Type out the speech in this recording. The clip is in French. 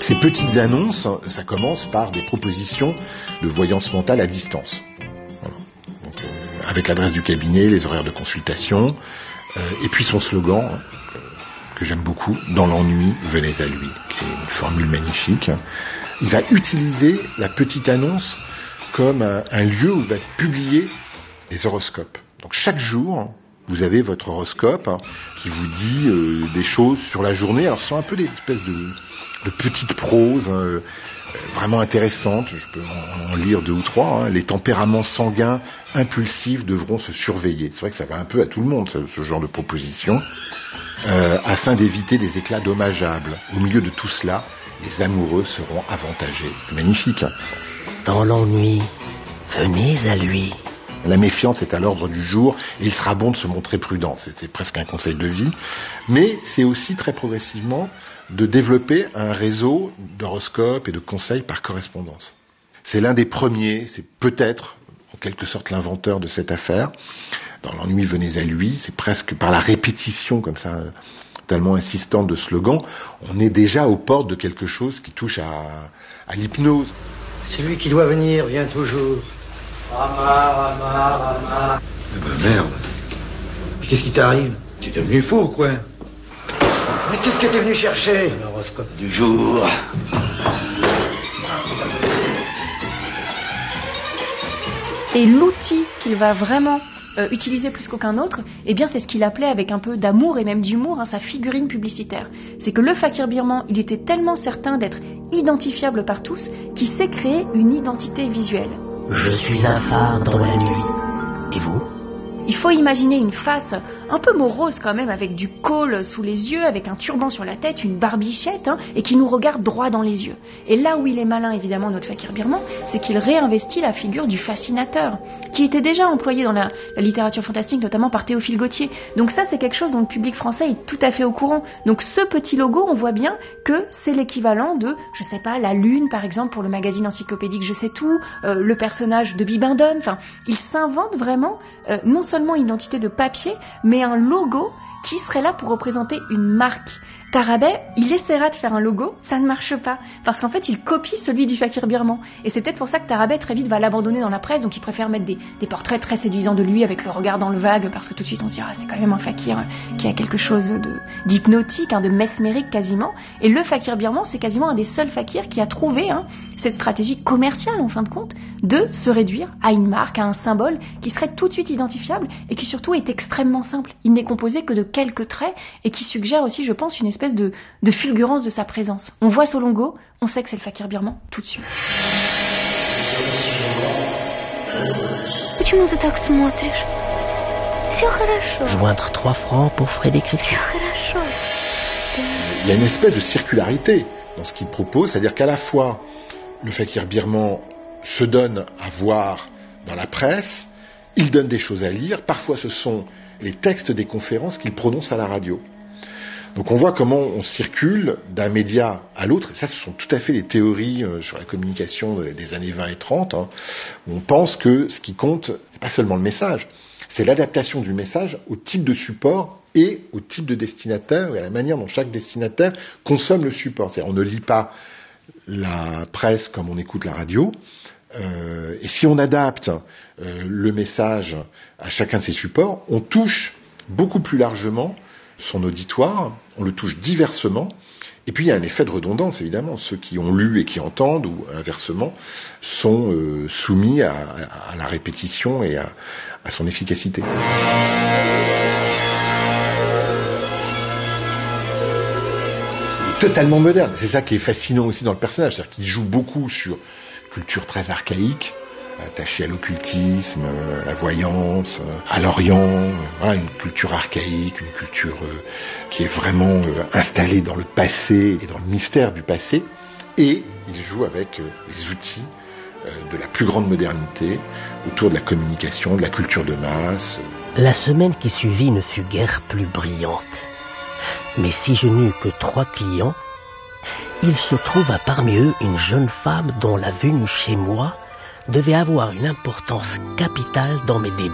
Ces petites annonces, ça commence par des propositions de voyance mentale à distance. Voilà. Donc, avec l'adresse du cabinet, les horaires de consultation, et puis son slogan, que j'aime beaucoup, « Dans l'ennui, venez à lui », qui est une formule magnifique. Il va utiliser la petite annonce comme un lieu où va publier les horoscopes. Donc chaque jour, vous avez votre horoscope qui vous dit des choses sur la journée. Alors ce sont un peu des espèces de petites proses vraiment intéressantes. Je peux en lire 2 ou 3. Les tempéraments sanguins impulsifs devront se surveiller. C'est vrai que ça va un peu à tout le monde, ce genre de proposition. Afin d'éviter des éclats dommageables. Au milieu de tout cela, les amoureux seront avantagés. C'est magnifique. Dans l'ennui, venez à lui. La méfiance est à l'ordre du jour et il sera bon de se montrer prudent. C'est presque un conseil de vie. Mais c'est aussi très progressivement de développer un réseau d'horoscopes et de conseils par correspondance. C'est l'un des premiers, c'est peut-être en quelque sorte l'inventeur de cette affaire. Dans l'ennui, venez à lui. C'est presque par la répétition comme ça, tellement insistante de slogan, on est déjà aux portes de quelque chose qui touche à l'hypnose. Celui qui doit venir vient toujours. Rama, Rama, Rama. Eh ben merde. Qu'est-ce qui t'arrive? T'es devenu fou, quoi. Mais qu'est-ce que t'es venu chercher? L'horoscope du jour. Et l'outil qu'il va vraiment utiliser plus qu'aucun autre, eh bien c'est ce qu'il appelait avec un peu d'amour et même d'humour sa figurine publicitaire. C'est que le fakir birman, il était tellement certain d'être identifiable par tous qu'il s'est créé une identité visuelle. Je suis un phare dans la nuit. Et vous? Il faut imaginer une face un peu morose quand même, avec du col sous les yeux, avec un turban sur la tête, une barbichette, et qui nous regarde droit dans les yeux. Et là où il est malin, évidemment, notre fakir birman, c'est qu'il réinvestit la figure du fascinateur, qui était déjà employée dans la littérature fantastique, notamment par Théophile Gautier. Donc ça, c'est quelque chose dont le public français est tout à fait au courant. Donc ce petit logo, on voit bien que c'est l'équivalent de, je sais pas, la Lune, par exemple, pour le magazine encyclopédique Je sais tout, le personnage de Bibendum. Enfin, il s'invente vraiment non seulement une identité de papier, mais un logo qui serait là pour représenter une marque. Tarabay, il essaiera de faire un logo, ça ne marche pas, parce qu'en fait il copie celui du fakir birman. Et c'est peut-être pour ça que Tarabay très vite va l'abandonner dans la presse, donc il préfère mettre des portraits très séduisants de lui avec le regard dans le vague, parce que tout de suite on se dira c'est quand même un fakir qui a quelque chose d'hypnotique, de mesmérique quasiment. Et le fakir birman, c'est quasiment un des seuls fakirs qui a trouvé cette stratégie commerciale en fin de compte, de se réduire à une marque, à un symbole qui serait tout de suite identifiable et qui surtout est extrêmement simple. Il n'est composé que de quelques traits et qui suggère aussi, je pense, une espèce de fulgurance de sa présence. On voit son logo, on sait que c'est le fakir birman tout de suite. Почему ты так смотришь? Все хорошо. Joindre 3 francs pour frais d'écriture. Хорошо. Il y a une espèce de circularité dans ce qu'il propose, c'est-à-dire qu'à la fois le fakir birman se donne à voir dans la presse, il donne des choses à lire, parfois ce sont les textes des conférences qu'il prononce à la radio. Donc on voit comment on circule d'un média à l'autre, et ça ce sont tout à fait les théories sur la communication des années 20 et 30, où on pense que ce qui compte, c'est pas seulement le message, c'est l'adaptation du message au type de support et au type de destinataire, et à la manière dont chaque destinataire consomme le support. C'est-à-dire on ne lit pas la presse comme on écoute la radio, et si on adapte le message à chacun de ces supports, on touche beaucoup plus largement son auditoire, on le touche diversement, et puis il y a un effet de redondance évidemment. Ceux qui ont lu et qui entendent, ou inversement, sont soumis à la répétition et à son efficacité. Il est totalement moderne, c'est ça qui est fascinant aussi dans le personnage, c'est-à-dire qu'il joue beaucoup sur culture très archaïque, attachée à l'occultisme, à la voyance, à l'Orient, voilà, une culture archaïque, une culture qui est vraiment installée dans le passé et dans le mystère du passé, et il joue avec les outils de la plus grande modernité autour de la communication, de la culture de masse. La semaine qui suivit ne fut guère plus brillante. Mais si je n'eus que 3 clients, il se trouva parmi eux une jeune femme dont la venue chez moi devait avoir une importance capitale dans mes débuts.